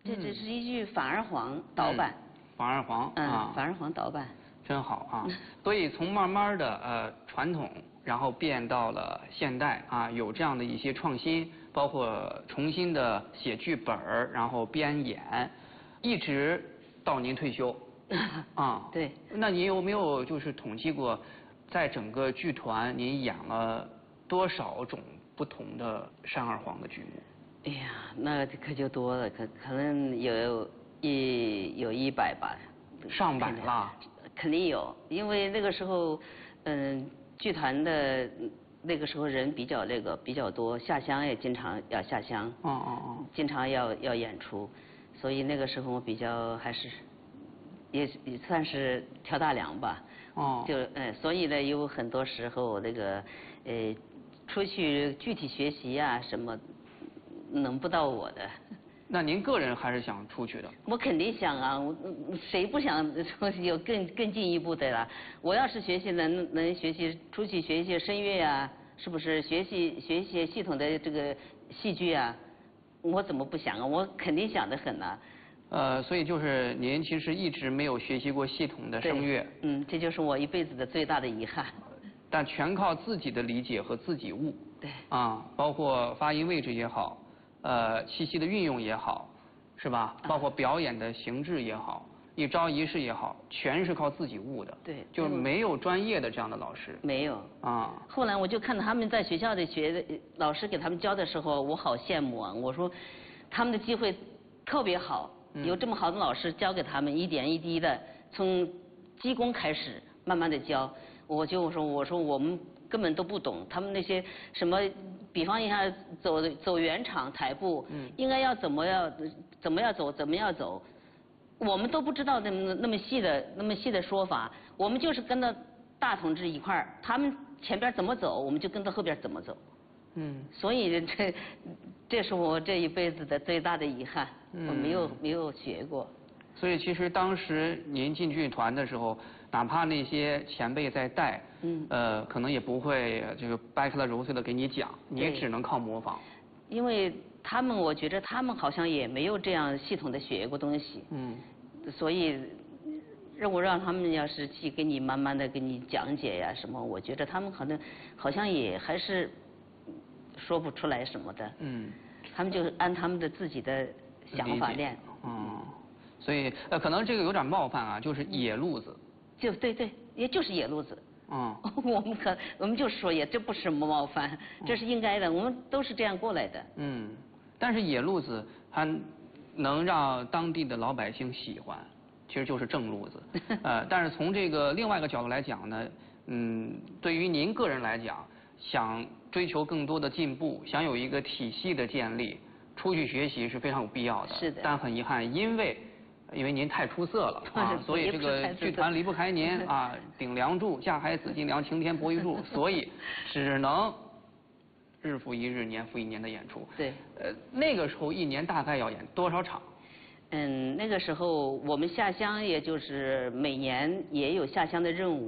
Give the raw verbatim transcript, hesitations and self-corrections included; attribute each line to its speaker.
Speaker 1: 这这是一句反而黄导版。
Speaker 2: 嗯、反而黄啊，
Speaker 1: 嗯，反而黄导版。
Speaker 2: 真好啊！所以从慢慢的呃传统，然后变到了现代啊，有这样的一些创新，包括重新的写剧本然后编演，一直到您退休。啊，
Speaker 1: 对。
Speaker 2: 那您有没有就是统计过，在整个剧团您演了多少种不同的山二黄的剧目？
Speaker 1: 哎呀，那可就多了，可可能有一有一百吧。
Speaker 2: 上百了。
Speaker 1: 肯定有，因为那个时候，嗯，剧团的那个时候人比较那个比较多，下乡也经常要下乡。
Speaker 2: 哦哦哦。
Speaker 1: 经常要要演出，所以那个时候我比较还是。也也算是挑大梁吧，
Speaker 2: 哦，
Speaker 1: 就嗯，所以呢，有很多时候那个呃，出去具体学习啊什么，轮不到我的。
Speaker 2: 那您个人还是想出去的？
Speaker 1: 我肯定想啊，我谁不想说有更更进一步的啦？我要是学习能能学习出去学一些声乐啊，是不是学习学一些系统的这个戏剧啊？我怎么不想啊？我肯定想得很呐。
Speaker 2: 呃，所以就是您其实一直没有学习过系统的声乐。
Speaker 1: 嗯，这就是我一辈子的最大的遗憾。
Speaker 2: 但全靠自己的理解和自己悟。
Speaker 1: 对。
Speaker 2: 啊，包括发音位置也好，呃，气息的运用也好，是吧？包括表演的形制也好，一招一式也好，全是靠自己悟的。
Speaker 1: 对。
Speaker 2: 就没有专业的这样的老师。
Speaker 1: 没有。
Speaker 2: 啊。
Speaker 1: 后来我就看到他们在学校里学的老师给他们教的时候，我好羡慕啊！我说，他们的机会特别好。有这么好的老师教给他们，一点一滴的从基功开始，慢慢的教。我就说，我说我们根本都不懂，他们那些什么，比方一下走走圆场台步，嗯，应该要怎么要怎么要走，怎么要走，我们都不知道那么那么细的那么细的说法，我们就是跟着大同志一块儿，他们前边怎么走，我们就跟着后边怎么走。嗯，所以这这是我这一辈子的最大的遗憾，嗯、我没有没有学过。
Speaker 2: 所以其实当时您进剧团的时候，哪怕那些前辈在带，嗯，呃，可能也不会这个掰开了揉碎的给你讲，你也只能靠模仿。
Speaker 1: 因为他们，我觉得他们好像也没有这样系统的学过东西，嗯，所以让我让他们要是去给你慢慢的给你讲解呀什么，我觉得他们可能好像也还是。说不出来什么的，嗯，他们就按他们的自己的想法练，
Speaker 2: 嗯，所以呃，可能这个有点冒犯啊，就是野路子，
Speaker 1: 就对对，也就是野路子，嗯，我们可我们就说也这不是什么冒犯，这是应该的，我们都是这样过来的，
Speaker 2: 嗯，但是野路子还能让当地的老百姓喜欢，其实就是正路子，呃，但是从这个另外一个角度来讲呢，嗯，对于您个人来讲。想追求更多的进步，想有一个体系的建立，出去学习是非常有必要的。
Speaker 1: 是的。
Speaker 2: 但很遗憾，因为因为您太出色了啊，所以这个剧团离不开您啊，顶梁柱，架海紫金梁，擎天博玉柱，所以只能日复一日，年复一年的演出。
Speaker 1: 对。
Speaker 2: 呃，那个时候一年大概要演多少场？
Speaker 1: 嗯，那个时候我们下乡，也就是每年也有下乡的任务。